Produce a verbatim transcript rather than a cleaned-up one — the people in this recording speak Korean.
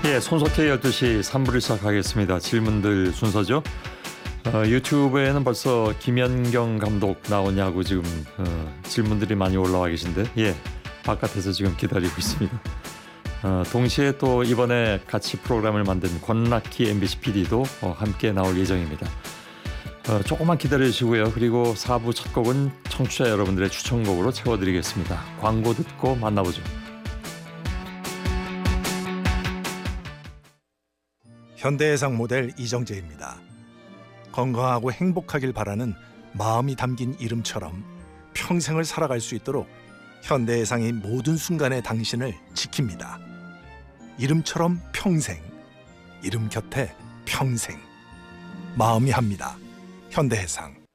예, 손석희 열두 시 삼 부를 시작하겠습니다. 질문들 순서죠. 어, 유튜브에는 벌써 김연경 감독 나오냐고 지금 어, 질문들이 많이 올라와 계신데, 예, 바깥에서 지금 기다리고 있습니다. 어, 동시에 또 이번에 같이 프로그램을 만든 권낙희 엠비씨 피디도 어, 함께 나올 예정입니다. 어, 조금만 기다려주시고요. 그리고 사 부 첫 곡은 청취자 여러분들의 추천곡으로 채워드리겠습니다. 광고 듣고 만나보죠. 현대해상 모델 이정재입니다. 건강하고 행복하길 바라는 마음이 담긴 이름처럼 평생을 살아갈 수 있도록 현대해상이 모든 순간에 당신을 지킵니다. 이름처럼 평생, 이름 곁에 평생. 마음이 합니다. 현대해상.